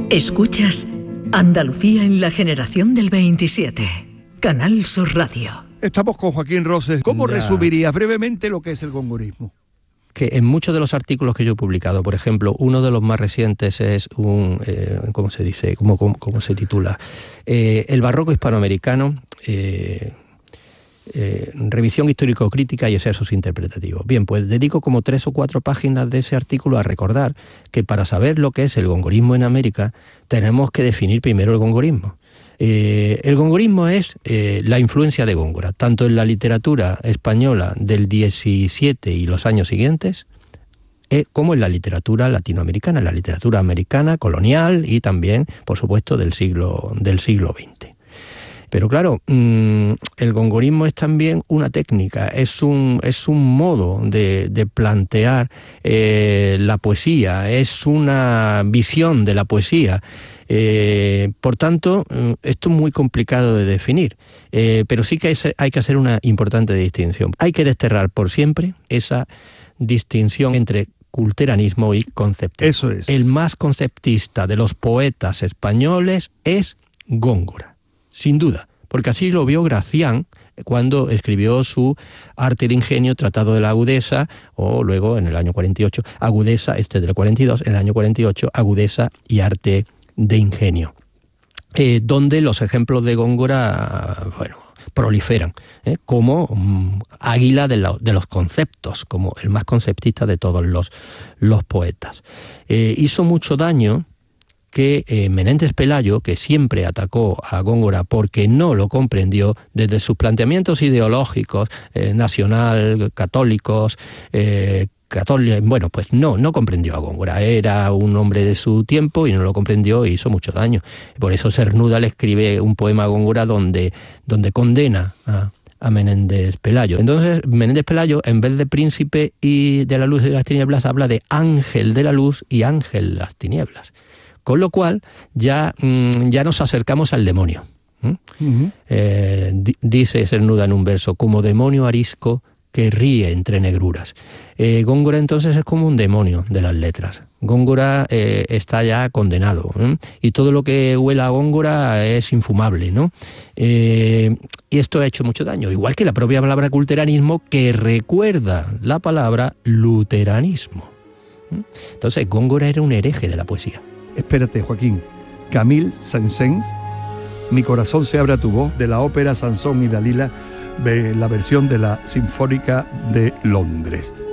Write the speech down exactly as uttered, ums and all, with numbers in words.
Escuchas Andalucía en la generación del veintisiete. Canal Sur Radio. Estamos con Joaquín Roses. ¿Cómo ya. resumirías brevemente lo que es el gongorismo? Que en muchos de los artículos que yo he publicado, por ejemplo, uno de los más recientes es un, eh, ¿cómo se dice? ¿Cómo, cómo, cómo se titula? Eh, el barroco hispanoamericano, eh, eh, revisión histórico-crítica y excesos interpretativos. Bien, pues dedico como tres o cuatro páginas de ese artículo a recordar que para saber lo que es el gongorismo en América, tenemos que definir primero el gongorismo. Eh, el gongorismo es eh, la influencia de Góngora, tanto en la literatura española del diecisiete y los años siguientes, eh, como en la literatura latinoamericana, en la literatura americana, colonial y también, por supuesto, del siglo, del siglo veinte. Pero claro, mmm, el gongorismo es también una técnica, es un, es un modo de, de plantear eh, la poesía, es una visión de la poesía. Eh, por tanto, esto es muy complicado de definir, eh, pero sí que hay, hay que hacer una importante distinción. Hay que desterrar por siempre esa distinción entre culteranismo y conceptismo. Eso es. El más conceptista de los poetas españoles es Góngora, sin duda, porque así lo vio Gracián cuando escribió su Arte de Ingenio, Tratado de la Agudeza, o luego en el año cuarenta y ocho, Agudeza, este del cuarenta y dos, en el año cuarenta y ocho, Agudeza y Arte de Ingenio, eh, donde los ejemplos de Góngora, bueno, proliferan, ¿eh? como um, águila de, la, de los conceptos, como el más conceptista de todos los, los poetas. Eh, hizo mucho daño que eh, Menéndez Pelayo, que siempre atacó a Góngora porque no lo comprendió desde sus planteamientos ideológicos, eh, nacional, católicos, eh, católico, bueno, pues no, no comprendió a Góngora, era un hombre de su tiempo y no lo comprendió e hizo mucho daño. Por eso Cernuda le escribe un poema a Góngora donde, donde condena a, a Menéndez Pelayo. Entonces, Menéndez Pelayo, en vez de príncipe y de la luz y de las tinieblas, habla de ángel de la luz y ángel de las tinieblas. Con lo cual, ya, mmm, ya nos acercamos al demonio. ¿Mm? Uh-huh. Eh, di- dice Cernuda en un verso, como demonio arisco que ríe entre negruras. Eh, Góngora entonces es como un demonio de las letras. Góngora eh, está ya condenado, ¿eh? Y todo lo que huela a Góngora es infumable, ¿no? Eh, y esto ha hecho mucho daño, igual que la propia palabra culteranismo, que recuerda la palabra luteranismo. ¿Eh? Entonces Góngora era un hereje de la poesía. Espérate, Joaquín. Camille Saint-Saëns, Mi corazón se abre a tu voz, de la ópera Sansón y Dalila, la versión de la Sinfónica de Londres.